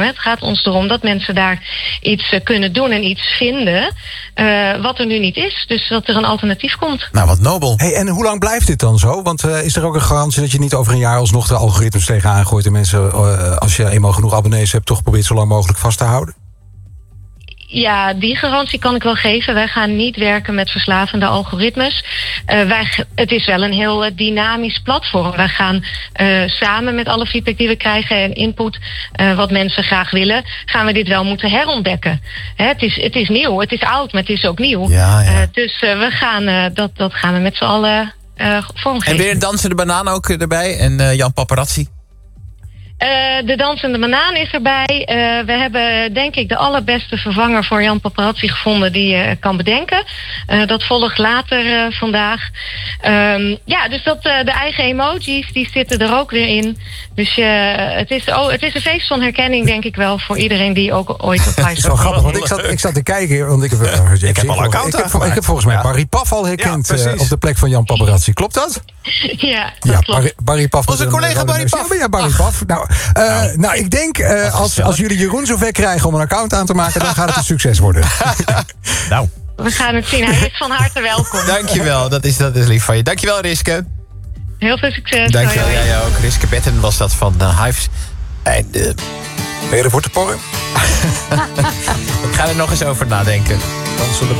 opvangen. Het gaat ons erom dat mensen daar iets kunnen doen en iets vinden wat er nu niet is. Dus dat er een alternatief komt. Nou, wat nobel. Hey, en hoe lang blijft dit dan zo? Want is er ook een garantie dat je niet over een jaar alsnog de algoritmes tegenaan gooit en mensen, als je eenmaal genoeg abonnees hebt, toch probeert zo lang mogelijk vast te houden? Ja, die garantie kan ik wel geven. Wij gaan niet werken met verslavende algoritmes. Het is wel een heel dynamisch platform. Wij gaan samen met alle feedback die we krijgen en input, wat mensen graag willen, gaan we dit wel moeten herontdekken. Het is nieuw, het is oud, maar het is ook nieuw. Ja. Dus we gaan dat gaan we met z'n allen vormgeven. En weer Dansen de Banaan ook erbij en Jan Paparazzi. De dansende banaan is erbij. We hebben denk ik de allerbeste vervanger voor Jan Paparazzi gevonden die je kan bedenken. Dat volgt later vandaag. Dus de eigen emojis die zitten er ook weer in. Dus het is een feest van herkenning denk ik wel voor iedereen die ook ooit op huis Zo grappig, want ik zat te kijken. Want ik heb al een account aangemaakt. Ik heb volgens mij Barry Paf al herkend op de plek van Jan Paparazzi. Klopt dat? Ja, dat klopt. Barry Paf. Onze collega Barry Paf. Ja, Barry Paf. Nou, ik denk als jullie Jeroen zover krijgen om een account aan te maken, dan gaat het een succes worden. Nou. We gaan het zien. Hij is van harte welkom. Dankjewel, dat is lief van je. Dankjewel, Riske. Heel veel succes. Dankjewel, jij ook. Riske Betten was dat van Hives. En ben je ervoor te porren? ik ga er nog eens over nadenken. Dan zullen we